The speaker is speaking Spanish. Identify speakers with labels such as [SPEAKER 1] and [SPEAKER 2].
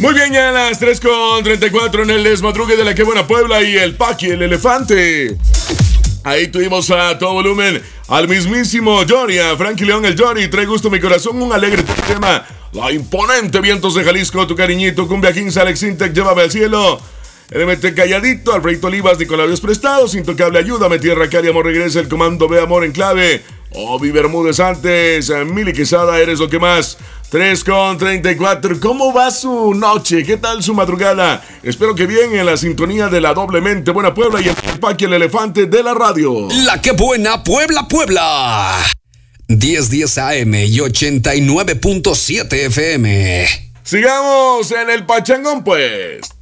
[SPEAKER 1] Muy bien, ya a las 3:34 en el desmadrugue de la que buena Puebla y el Paqui, el elefante. Ahí tuvimos a todo volumen al mismísimo Jory, a Frankie León, el Jory. Trae gusto mi corazón, un alegre tema. La imponente Vientos de Jalisco, tu cariñito, Cumbia 15, Alex Intec, llévame al cielo. LMT Calladito, Alfredito Olivas, Nicolás Prestados, Intocable Ayúdame, Tierra Cari, Amor Regresa, el Comando B, Amor en Clave. Obi Bermúdez antes, Mili Quesada, eres lo que más. 3:34. ¿Cómo va su noche? ¿Qué tal su madrugada? Espero que bien, en la sintonía de la doblemente buena Puebla y el Paqui, el elefante de la radio.
[SPEAKER 2] La que buena Puebla, Puebla. 1010 AM y 89.7 FM.
[SPEAKER 1] Sigamos en el pachangón, pues.